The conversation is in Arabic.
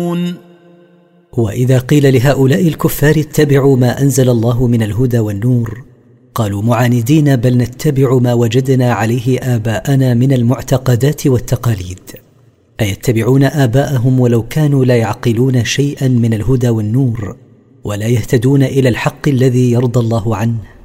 يعلمون. وإذا قيل لهؤلاء الكفار اتبعوا ما أنزل الله من الهدى والنور قالوا معاندين بل نتبع ما وجدنا عليه آباءنا من المعتقدات والتقاليد. أيتبعون آباءهم ولو كانوا لا يعقلون شيئا من الهدى والنور ولا يهتدون إلى الحق الذي يرضى الله عنه؟